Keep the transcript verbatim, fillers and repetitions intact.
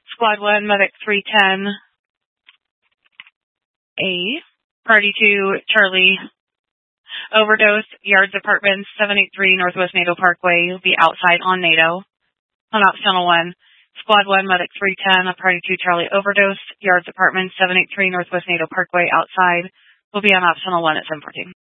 Squad one, Medic three ten A. Party two, Charlie. Overdose, Yards Apartments, seven eighty-three Northwest NATO Parkway. You'll be outside on NATO. On Ops Channel one. Squad one, Medic three ten, Party two, Charlie. Overdose, Yards Apartments, seven eighty-three Northwest NATO Parkway. Outside. We'll be on Ops Channel one at seven fourteen.